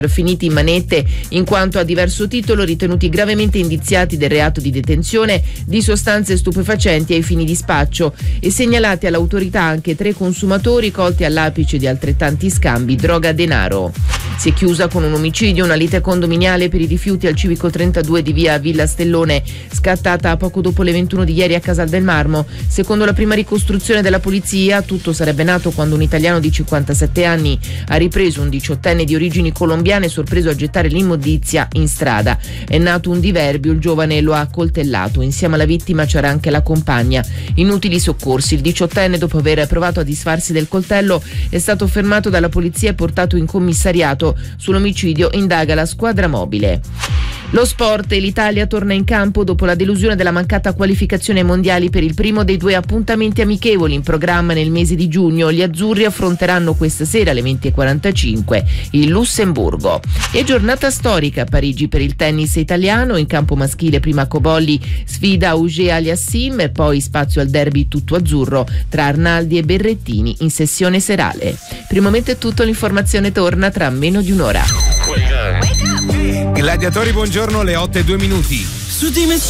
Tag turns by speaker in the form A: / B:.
A: finiti in manette in quanto a diverso titolo ritenuti gravemente indiziati del reato di detenzione di sostanze stupefacenti ai fini di spaccio, e segnalati all'autorità anche 3 consumatori colti all'apice di altrettanti scambi droga-denaro. Si è chiusa con un omicidio una lite condominiale per i rifiuti al civico 32 di via Villa Stellone, scattata poco dopo le 21 di ieri a Casal del Marmo. Secondo la prima ricostruzione della polizia, tutto sarebbe nato quando un italiano di 57 anni ha ripreso un 18enne di origini colombiane sorpreso a gettare l'immondizia in strada. È nato un diverbio, il giovane lo ha accoltellato. Insieme alla vittima c'era anche la compagna. Inutili soccorsi. Il 18enne, dopo aver provato a disfarsi del coltello, è stato fermato dalla polizia e portato in commissariato. Sull'omicidio indaga la squadra mobile. Lo sport, l'Italia torna in campo dopo la delusione della mancata qualificazione ai mondiali per il primo dei 2 appuntamenti amichevoli in programma nel mese di giugno. Gli azzurri affronteranno questa sera alle 20:45 il Lussemburgo. E giornata storica a Parigi per il tennis italiano. In campo maschile prima Cobolli sfida Auger Aliassime e poi spazio al derby tutto azzurro tra Arnaldi e Berrettini in sessione serale. Per il momento è tutto, l'informazione torna tra meno di un'ora.
B: Gladiatori, buongiorno, le 8:02.
C: Su Dimensione